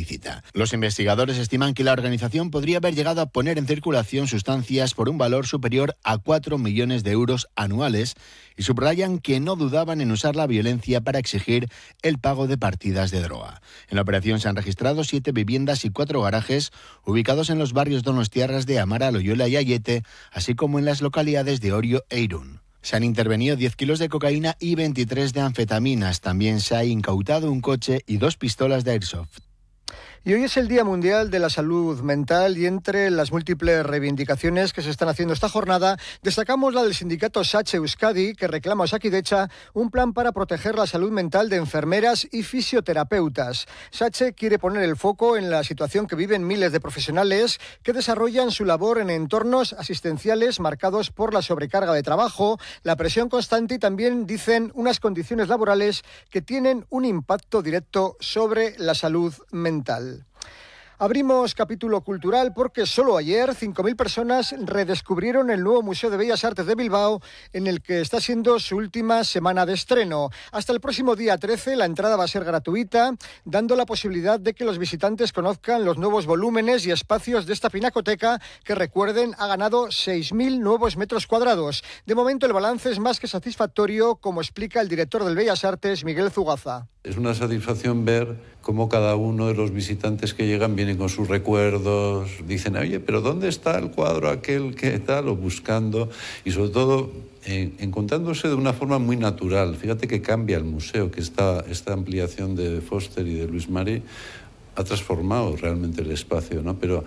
ilícita. Los investigadores estiman que la organización podría haber llegado a poner en circulación sustancias por un valor superior a 4 millones de euros anuales y subrayan que no dudaban en usar la violencia para exigir el pago de partidas de droga. En la operación se han registrado 7 viviendas y 4 garajes ubicados en los barrios donostiarras de Amara, Loyola y Ayete, así como en las localidades de Orio e Irún. Se han intervenido 10 kilos de cocaína y 23 de anfetaminas. También se ha incautado un coche y 2 pistolas de airsoft. Y hoy es el Día Mundial de la Salud Mental y entre las múltiples reivindicaciones que se están haciendo esta jornada, destacamos la del sindicato SACHE Euskadi, que reclama a Osakidetza un plan para proteger la salud mental de enfermeras y fisioterapeutas. SACHE quiere poner el foco en la situación que viven miles de profesionales que desarrollan su labor en entornos asistenciales marcados por la sobrecarga de trabajo, la presión constante y también, dicen, unas condiciones laborales que tienen un impacto directo sobre la salud mental. Abrimos capítulo cultural porque solo ayer 5.000 personas redescubrieron el nuevo Museo de Bellas Artes de Bilbao, en el que está siendo su última semana de estreno. Hasta el próximo día 13 la entrada va a ser gratuita, dando la posibilidad de que los visitantes conozcan los nuevos volúmenes y espacios de esta pinacoteca que, recuerden, ha ganado 6.000 nuevos metros cuadrados. De momento el balance es más que satisfactorio, como explica el director del Bellas Artes, Miguel Zugaza. Es una satisfacción ver cómo cada uno de los visitantes que llegan vienen con sus recuerdos, dicen, oye, pero ¿dónde está el cuadro aquel que tal? O buscando, y sobre todo encontrándose de una forma muy natural. Fíjate que cambia el museo, que esta ampliación de Foster y de Luis Mari ha transformado realmente el espacio, ¿no? Pero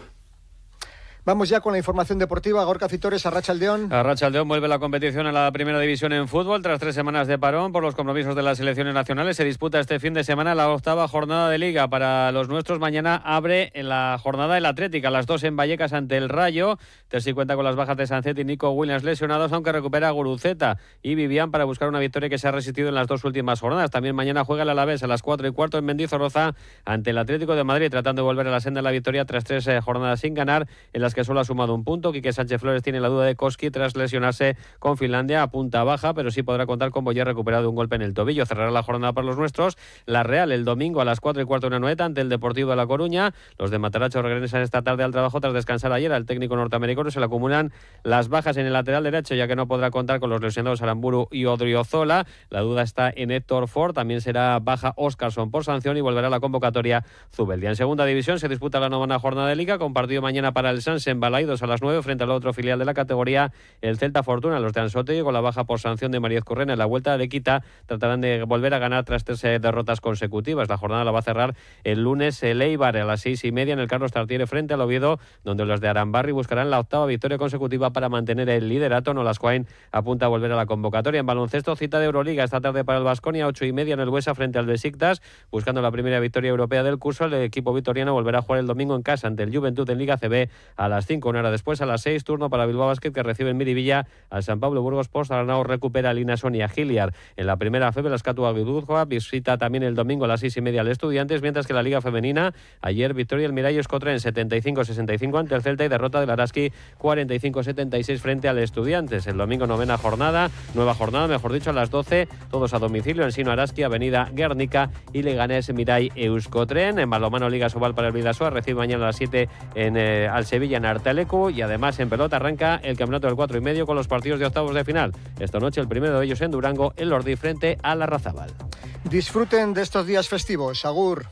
vamos ya con la información deportiva. Gorka Citores, Arratsaldeón. Arratsaldeón, vuelve la competición a la primera división en fútbol. Tras 3 semanas de parón por los compromisos de las selecciones nacionales, se disputa este fin de semana la 8ª jornada de Liga. Para los nuestros, mañana abre en la jornada el Atlético a las 2 en Vallecas ante el Rayo. Terzi cuenta con las bajas de Sancet y Nico Williams lesionados, aunque recupera a Guruceta y Vivian para buscar una victoria que se ha resistido en las 2 últimas jornadas. También mañana juega el Alavés a las 4:15 en Mendizorroza ante el Atlético de Madrid, tratando de volver a la senda de la victoria tras 3 jornadas sin ganar, en las que solo ha sumado un punto. Quique Sánchez Flores tiene la duda de Koski tras lesionarse con Finlandia a punta baja, pero sí podrá contar con Boyer recuperado de un golpe en el tobillo. Cerrará la jornada para los nuestros la Real el domingo a las 4:15 en Anoeta ante el Deportivo de La Coruña. Los de Mataracho regresan esta tarde al trabajo tras descansar ayer. Al técnico norteamericano se le acumulan las bajas en el lateral derecho, ya que no podrá contar con los lesionados Aramburu y Odriozola. La duda está en Héctor Ford. También será baja Óscarson por sanción y volverá a la convocatoria Zubeldia. En segunda división se disputa la 9ª jornada de Liga, con partido mañana para el Sanse en Balaidos a las 9 frente al otro filial de la categoría, el Celta Fortuna. Los de Ansotegui, con la baja por sanción de Maríez Correna en la vuelta de Quita, tratarán de volver a ganar tras 3 derrotas consecutivas. La jornada la va a cerrar el lunes el Eibar a las 6:30 en el Carlos Tartiere frente al Oviedo, donde los de Arambarri buscarán la 8ª victoria consecutiva para mantener el liderato. Nolascoain apunta a volver a la convocatoria. En baloncesto, cita de Euroliga esta tarde para el Baskonia, 8:30 en el Buesa frente al Besiktas, buscando la primera victoria europea del curso. El equipo vitoriano volverá a jugar el domingo en casa ante el Juventud en Liga CB a las 5. Una hora después, a las 6, turno para Bilbao Basket, que recibe en Miribilla al San Pablo Burgos Post. Aranao recupera a Lina Sonia Giliar. En la primera FEB, la Escatua Guipúzcoa visita también el domingo a las 6:30 al Estudiantes, mientras que la Liga Femenina, ayer victoria del Miralles Cotren 75-65 ante el Celta y derrota del Araski 45-76 frente al Estudiantes. El domingo nueva jornada, mejor dicho, a las 12, todos a domicilio en Sino Araski, Avenida Guernica y Leganés Mirai Euskotren. En balonmano, Liga Sobal para el Bidasoa, recibe mañana a las 7 al Sevilla en Artelecu, y además en pelota arranca el campeonato del 4,5 con los partidos de octavos de final. Esta noche el primero de ellos en Durango, el Lordi frente a la Razabal. Disfruten de estos días festivos. Agur.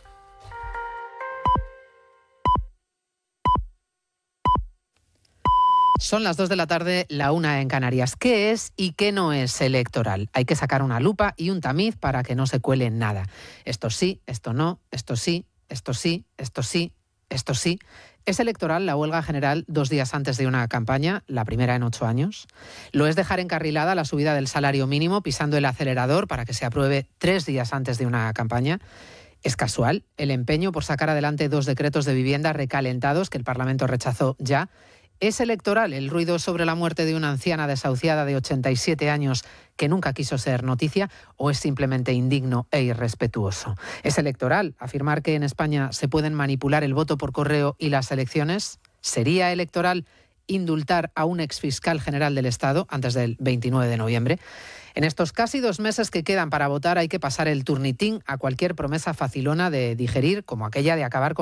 Son las 2 de la tarde, la 1 en Canarias. ¿Qué es y qué no es electoral? Hay que sacar una lupa y un tamiz para que no se cuele nada. Esto sí, esto no, esto sí, esto sí, esto sí, esto sí. ¿Es electoral la huelga general 2 días antes de una campaña, la primera en 8 años? ¿Lo es dejar encarrilada la subida del salario mínimo pisando el acelerador para que se apruebe 3 días antes de una campaña? ¿Es casual el empeño por sacar adelante 2 decretos de vivienda recalentados que el Parlamento rechazó ya? ¿Es electoral el ruido sobre la muerte de una anciana desahuciada de 87 años que nunca quiso ser noticia, o es simplemente indigno e irrespetuoso? ¿Es electoral afirmar que en España se pueden manipular el voto por correo y las elecciones? ¿Sería electoral indultar a un exfiscal general del Estado antes del 29 de noviembre? En estos casi 2 meses que quedan para votar hay que pasar el turnitín a cualquier promesa facilona de digerir, como aquella de acabar con